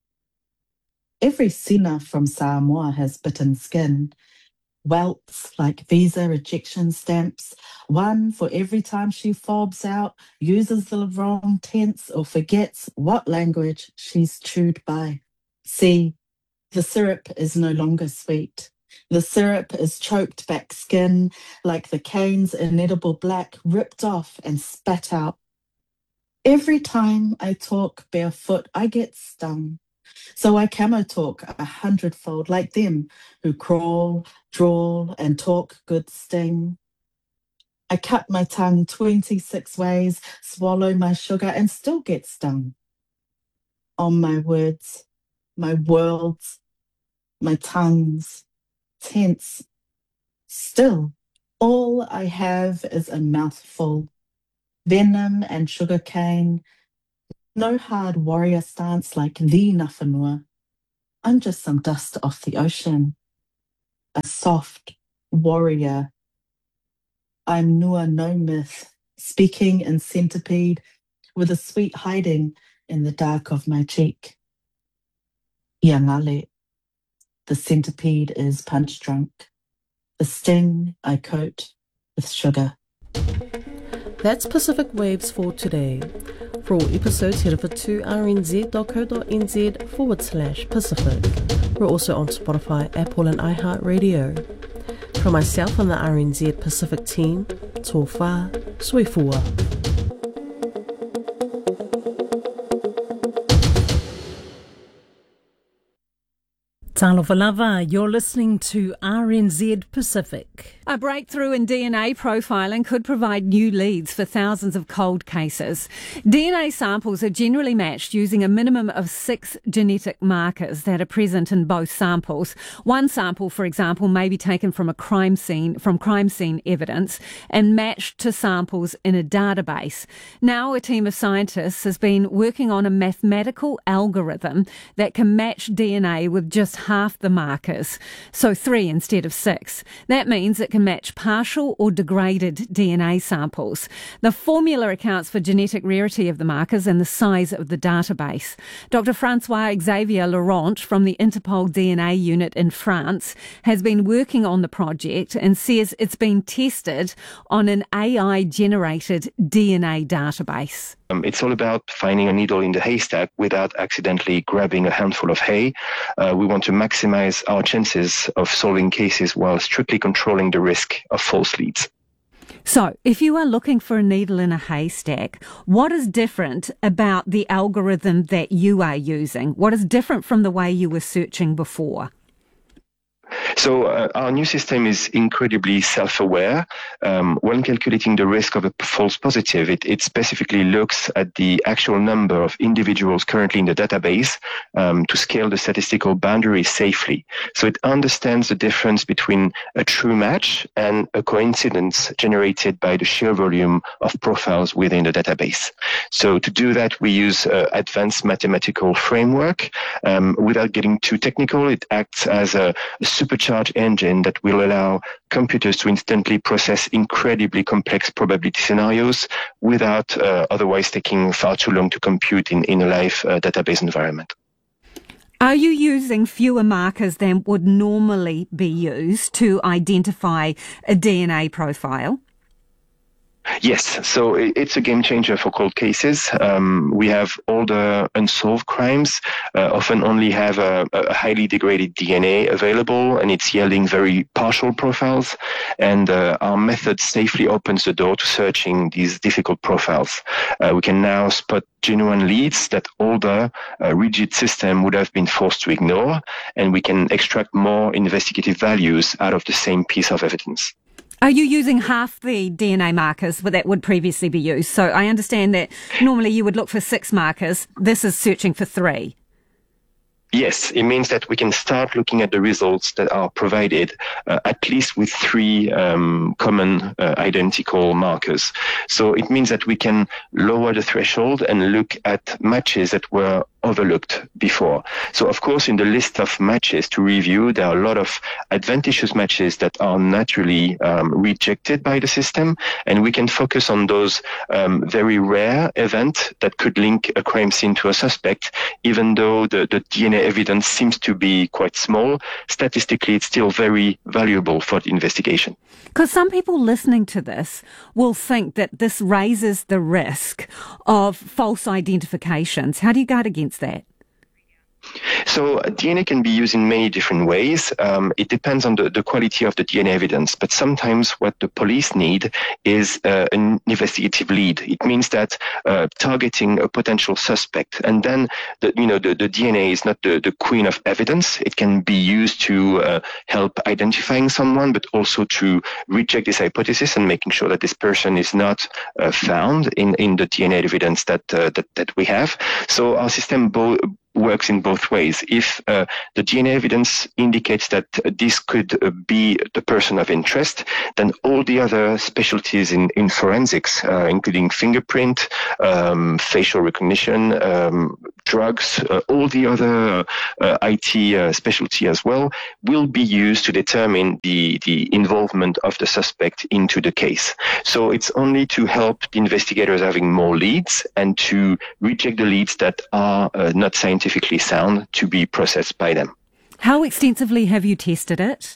Every sina from Samoa has bitten skin, welts like visa rejection stamps, one for every time she fobs out, uses the wrong tense, or forgets what language she's chewed by. See, the syrup is no longer sweet. The syrup is choked back skin, like the cane's inedible black ripped off and spat out. Every time I talk barefoot, I get stung. So I camo talk a hundredfold, like them who crawl, drawl, and talk good sting. I cut my tongue twenty-six ways, swallow my sugar, and still get stung. On my words, my worlds, my tongues, tense. Still, all I have is a mouthful. Venom and sugar cane. No hard warrior stance like the Ngāwhenua. I'm just some dust off the ocean. A soft warrior. I'm Nua no myth, speaking in centipede, with a sweet hiding in the dark of my cheek. Yangale. The centipede is punch drunk. The sting I coat with sugar.
That's Pacific Waves for today. For all episodes, head over to rnz.co.nz forward slash Pacific. We're also on Spotify, Apple and iHeartRadio. From myself and the R N Z Pacific team, tō whā, sui fua.
Talofa lava, you're listening to R N Z Pacific.
A breakthrough in D N A profiling could provide new leads for thousands of cold cases. D N A samples are generally matched using a minimum of six genetic markers that are present in both samples. One sample, for example, may be taken from a crime scene, from crime scene evidence and matched to samples in a database. Now a team of scientists has been working on a mathematical algorithm that can match D N A with just half the markers, so three instead of six. That means it can match partial or degraded D N A samples. The formula accounts for genetic rarity of the markers and the size of the database. Doctor Francois Xavier Laurent from the Interpol D N A unit in France has been working on the project and says it's been tested on an A I-generated D N A database.
Um, it's all about finding a needle in the haystack without accidentally grabbing a handful of hay. Uh, we want to maximize our chances of solving cases while strictly controlling the risk of false leads.
So, if you are looking for a needle in a haystack, what is different about the algorithm that you are using? What is different from the way you were searching before?
So uh, our new system is incredibly self-aware. Um, when calculating the risk of a false positive, it, it specifically looks at the actual number of individuals currently in the database um, to scale the statistical boundary safely. So it understands the difference between a true match and a coincidence generated by the sheer volume of profiles within the database. So to do that, we use uh, advanced mathematical framework. Um, without getting too technical, it acts as a, a supercharged engine that will allow computers to instantly process incredibly complex probability scenarios without uh, otherwise taking far too long to compute in, in a live uh, database environment.
Are you using fewer markers than would normally be used to identify a D N A profile?
Yes, so it's a game changer for cold cases. Um, we have all the unsolved crimes uh, often only have a, a highly degraded D N A available, and it's yielding very partial profiles. And uh, our method safely opens the door to searching these difficult profiles. Uh, we can now spot genuine leads that older uh, rigid system would have been forced to ignore, and we can extract more investigative values out of the same piece of evidence.
Are you using half the D N A markers that would previously be used? So I understand that normally you would look for six markers. This is searching for three.
Yes, it means that we can start looking at the results that are provided uh, at least with three um, common uh, identical markers. So it means that we can lower the threshold and look at matches that were overlooked before. So of course, in the list of matches to review, there are a lot of advantageous matches that are naturally um, rejected by the system, and we can focus on those um, very rare events that could link a crime scene to a suspect, even though the, the D N A evidence seems to be quite small. Statistically, it's still very valuable for the investigation.
Because some people listening to this will think that this raises the risk of false identifications. How do you guard against that?
So D N A can be used in many different ways. Um, it depends on the, the quality of the D N A evidence, but sometimes what the police need is uh, an investigative lead. It means that uh, targeting a potential suspect, and then the, you know the, the D N A is not the, the queen of evidence. It can be used to uh, help identifying someone, but also to reject this hypothesis and making sure that this person is not uh, found in, in the D N A evidence that, uh, that that we have. So our system bo- works in both ways. If uh, the D N A evidence indicates that uh, this could uh, be the person of interest, then all the other specialties in, in forensics, uh, including fingerprint, um, facial recognition, um, drugs, uh, all the other uh, I T uh, specialty as well, will be used to determine the, the involvement of the suspect into the case. So it's only to help the investigators having more leads and to reject the leads that are uh, not scientific scientifically sound to be processed by them.
How extensively have you tested it?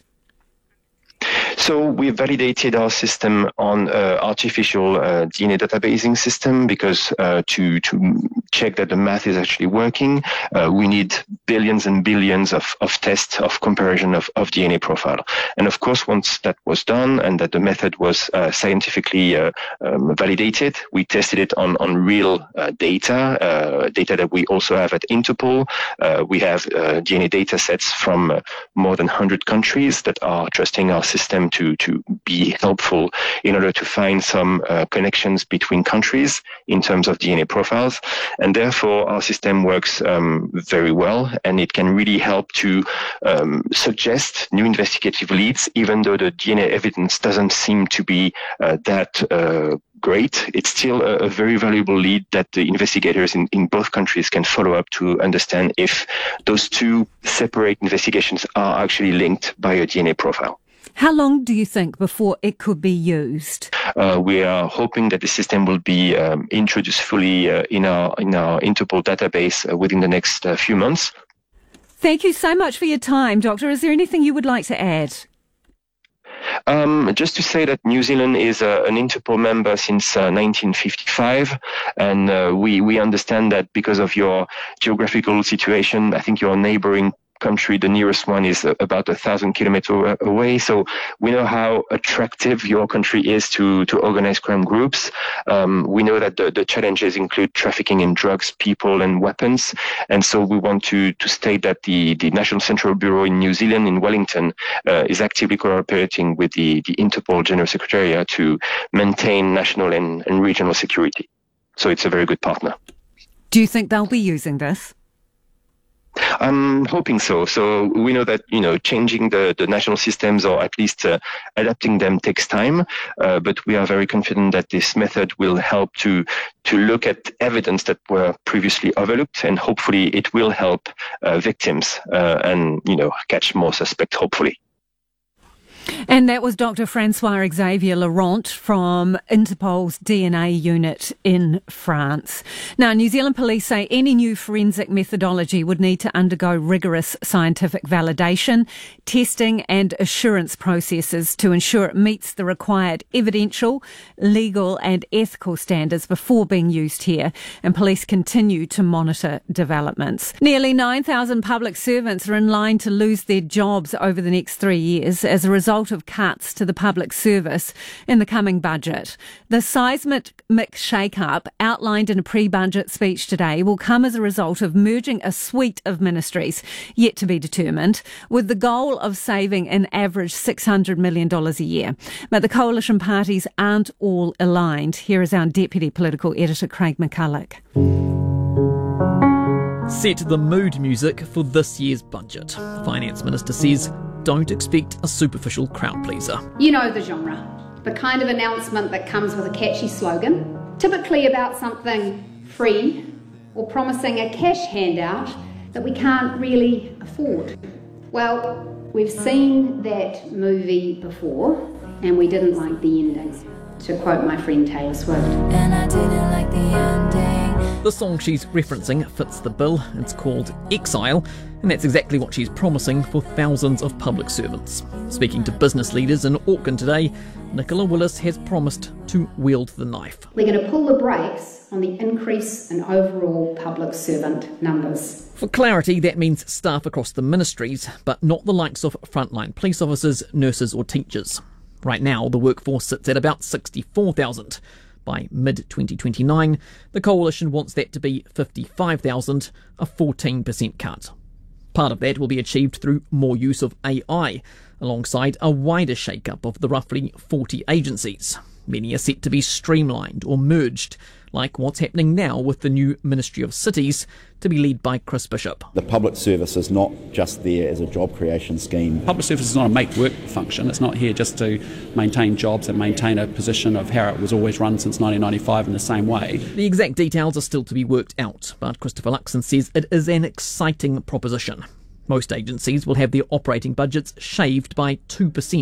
So we validated our system on uh, artificial uh, D N A databasing system because uh, to to check that the math is actually working, uh, we need billions and billions of, of tests of comparison of, of D N A profile. And of course, once that was done and that the method was uh, scientifically uh, um, validated, we tested it on, on real uh, data, uh, data that we also have at Interpol. Uh, we have uh, D N A data sets from uh, more than one hundred countries that are trusting our system to, to be helpful in order to find some uh, connections between countries in terms of D N A profiles. And therefore, our system works um, very well, and it can really help to um, suggest new investigative leads, even though the D N A evidence doesn't seem to be uh, that uh, great. It's still a, a very valuable lead that the investigators in, in both countries can follow up to understand if those two separate investigations are actually linked by a D N A profile.
How long do you think before it could be used?
Uh, we are hoping that the system will be um, introduced fully uh, in our in our Interpol database uh, within the next uh, few months.
Thank you so much for your time, Doctor. Is there anything you would like to add?
Um, just to say that New Zealand is uh, an Interpol member since uh, nineteen fifty-five, and uh, we we understand that because of your geographical situation, I think your neighboring country, the nearest one, is about a thousand kilometers away. So we know how attractive your country is to, to organized crime groups. Um, we know that the, the challenges include trafficking in drugs, people, and weapons. And so we want to, to state that the, the National Central Bureau in New Zealand, in Wellington, uh, is actively cooperating with the, the Interpol General Secretariat to maintain national and, and regional security. So it's a very good partner.
Do you think they'll be using this?
I'm hoping so. So we know that, you know, changing the, the national systems or at least uh, adapting them takes time. Uh, but we are very confident that this method will help to to look at evidence that were previously overlooked, and hopefully it will help uh, victims uh, and, you know, catch more suspects, hopefully.
And that was Doctor Francois Xavier Laurent from Interpol's D N A unit in France. Now, New Zealand police say any new forensic methodology would need to undergo rigorous scientific validation, testing and assurance processes to ensure it meets the required evidential, legal and ethical standards before being used here. And police continue to monitor developments. Nearly nine thousand public servants are in line to lose their jobs over the next three years as a result of cuts to the public service in the coming budget. The seismic shake-up outlined in a pre-budget speech today will come as a result of merging a suite of ministries, yet to be determined, with the goal of saving an average six hundred million dollars a year. But the coalition parties aren't all aligned. Here is our Deputy Political Editor, Craig McCulloch.
Set the mood music for this year's budget. The Finance Minister says, don't expect a superficial crowd pleaser.
You know the genre. The kind of announcement that comes with a catchy slogan, typically about something free or promising a cash handout that we can't really afford. Well, we've seen that movie before and we didn't like the ending. to quote my friend Taylor Swift.
And I didn't like the ending.
The song she's referencing fits the bill. It's called Exile, and that's exactly what she's promising for thousands of public servants. Speaking to business leaders in Auckland today, Nicola Willis has promised to wield the knife.
We're going to pull the brakes on the increase in overall public servant numbers.
For clarity, that means staff across the ministries, but not the likes of frontline police officers, nurses or teachers. Right now, the workforce sits at about sixty-four thousand. By mid twenty twenty-nine, the coalition wants that to be fifty-five thousand, a fourteen percent cut. Part of that will be achieved through more use of A I, alongside a wider shake-up of the roughly forty agencies. Many are set to be streamlined or merged, like what's happening now with the new Ministry of Cities, to be led by Chris Bishop.
The public service is not just there as a job creation scheme.
Public service is not a make work function. It's not here just to maintain jobs and maintain a position of how it was always run since nineteen ninety-five in the same way.
The exact details are still to be worked out, but Christopher Luxon says it is an exciting proposition. Most agencies will have their operating budgets shaved by two percent